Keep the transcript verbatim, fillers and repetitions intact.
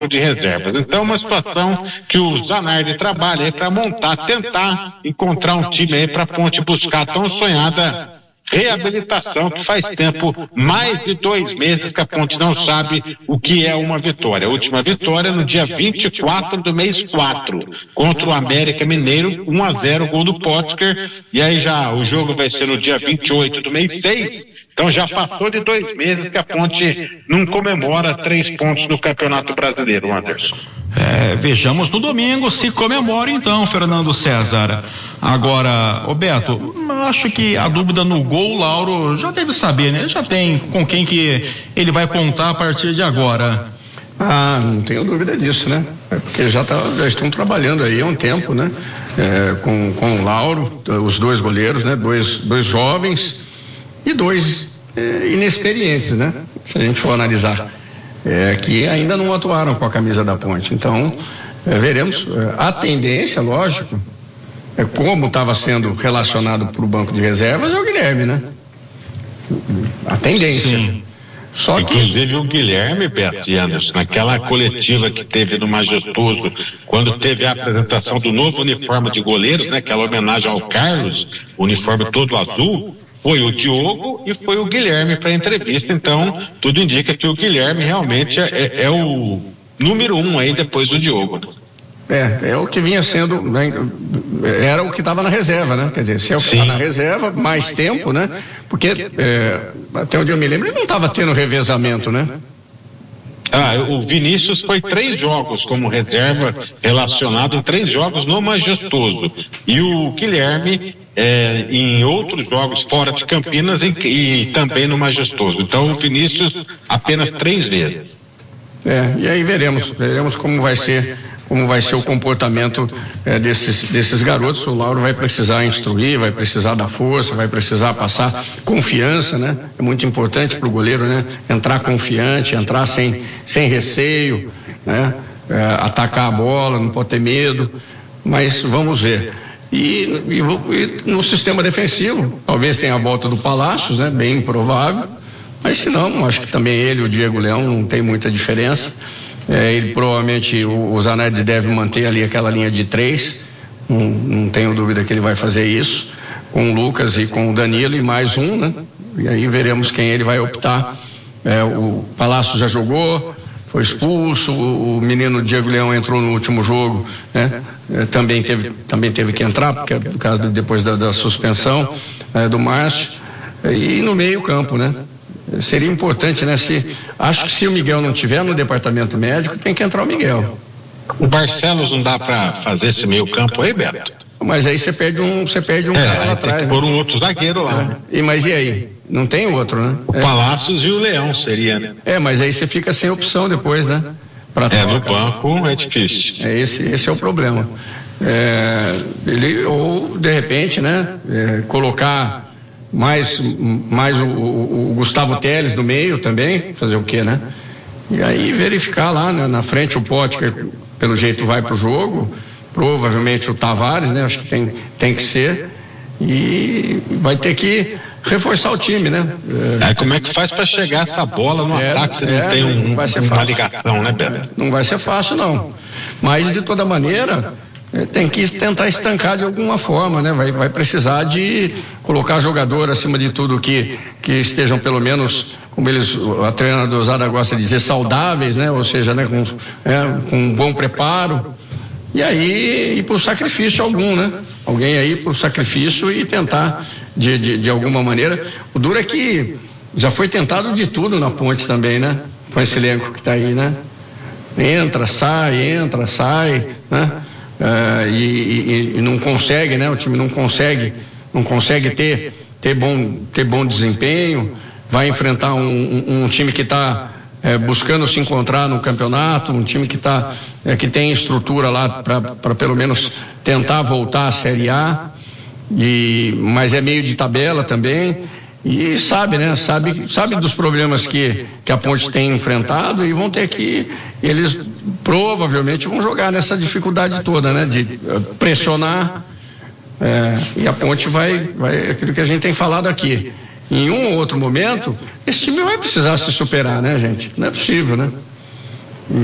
de reservas. Então é uma situação que o Zanardi trabalha aí para montar, tentar encontrar um time aí para a Ponte buscar a tão sonhada reabilitação, que faz tempo, mais de dois meses que a Ponte não sabe o que é uma vitória. A última vitória no dia vinte e quatro do mês quatro, contra o América Mineiro, um a zero, gol do Potker, e aí já o jogo vai ser no dia vinte e oito do mês seis, então já passou de dois meses que a Ponte não comemora três pontos no Campeonato Brasileiro, Anderson. É, vejamos no domingo se comemora então, Fernando César. Agora, Roberto, acho que a dúvida no gol, o Lauro já deve saber, né? Já tem com quem que ele vai contar a partir de agora. Ah, não tenho dúvida disso, né? É porque já, tá, já estão trabalhando aí há um tempo, né? É, com, com o Lauro, os dois goleiros, né? Dois, dois jovens e dois é, inexperientes, né? Se a gente for analisar. É, que ainda não atuaram com a camisa da Ponte. Então, é, veremos. É, a tendência, lógico, é como estava sendo relacionado para o banco de reservas, é o Guilherme, né? A tendência. Sim. Só que... Inclusive o Guilherme, Beto e Anderson, naquela coletiva que teve no Majestoso, quando teve a apresentação do novo uniforme de goleiros, né? Aquela homenagem ao Carlos, o uniforme todo azul, foi o Diogo e foi o Guilherme para a entrevista. Então tudo indica que o Guilherme realmente é, é o número um aí depois do Diogo. É, é o que vinha sendo, né, era o que estava na reserva, né? Quer dizer, se é o que está na reserva, mais tempo, né? Porque é, até onde eu me lembro, ele não estava tendo revezamento, né? Ah, o Vinícius foi três jogos como reserva, relacionado em três jogos no Majestoso. E o Guilherme é, em outros jogos fora de Campinas e, e também no Majestoso. Então o Vinícius apenas três vezes. É, e aí veremos, veremos como vai ser, como vai ser o comportamento é, desses, desses garotos. O Lauro vai precisar instruir, vai precisar dar força, vai precisar passar confiança, né? É muito importante para o goleiro, né? Entrar confiante, entrar sem, sem receio, né? É, atacar a bola, não pode ter medo, mas vamos ver. E, e, e no sistema defensivo, talvez tenha a volta do Palácios, né? Bem improvável. Mas se não, acho que também ele e o Diego Leão não tem muita diferença. É, ele provavelmente, o, o Zanardi deve manter ali aquela linha de três, não, não tenho dúvida que ele vai fazer isso, com o Lucas e com o Danilo e mais um, né? E aí veremos quem ele vai optar. É, o Palácio já jogou, foi expulso, o, o menino Diego Leão entrou no último jogo, né? É, também, teve, também teve que entrar, porque por causa de, depois da, da suspensão é, do Márcio, e no meio campo, né? Seria importante, né? Se, acho que se o Miguel não tiver no departamento médico, tem que entrar o Miguel. O Barcelos não dá para fazer esse meio campo aí, Beto? Mas aí você perde um, você perde um é, cara lá atrás. Por né? um outro zagueiro lá. É. E, mas e aí? Não tem outro, né? O é. Palácios e o Leão seria, né? É, mas aí você fica sem opção depois, né? Pra é, no banco é difícil. É, esse, esse é o problema. É, ele, ou, de repente, né? É, colocar mais, mais o, o, o Gustavo Teles no meio também, fazer o quê, né? E aí verificar lá, né, na frente o Potker, pelo jeito vai pro jogo, provavelmente o Tavares, né? Acho que tem, tem que ser, e vai ter que reforçar o time, né? É, aí como é que faz para chegar essa bola no é, ataque se não é, tem um, não vai ser uma ligação, né, Beto? Não vai ser fácil, não. Mas, de toda maneira, tem que tentar estancar de alguma forma, né? Vai, vai precisar de colocar jogador acima de tudo que, que estejam pelo menos, como eles, a treinadora gosta de dizer, saudáveis, né? Ou seja, né? Com, é, com um bom preparo. E aí ir para o sacrifício algum, né? Alguém aí para o sacrifício e tentar de, de, de alguma maneira. O duro é que já foi tentado de tudo na Ponte também, né? Com esse elenco que está aí, né? Entra, sai, entra, sai, né? Uh, e, e, e não consegue, né? O time não consegue, não consegue ter, ter, bom, ter bom desempenho, vai enfrentar um, um, um time que está é, buscando se encontrar no campeonato, um time que, tá, é, que tem estrutura lá para pelo menos tentar voltar à Série A, e, mas é meio de tabela também, e sabe, né? Sabe, sabe dos problemas que, que a Ponte tem enfrentado, e vão ter que, eles provavelmente vão jogar nessa dificuldade toda, né? De pressionar, é, e a Ponte vai, vai, aquilo que a gente tem falado aqui, em um ou outro momento, esse time vai precisar se superar, né, gente? Não é possível, né?